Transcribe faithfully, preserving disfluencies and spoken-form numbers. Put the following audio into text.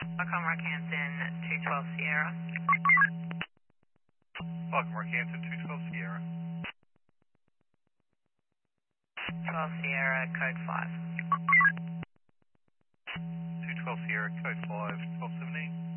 Welcome, Rockhampton, two twelve Sierra. Welcome, Rockhampton, two twelve Sierra. twelve Sierra, code five. two twelve Sierra, code five, twelve seventeen.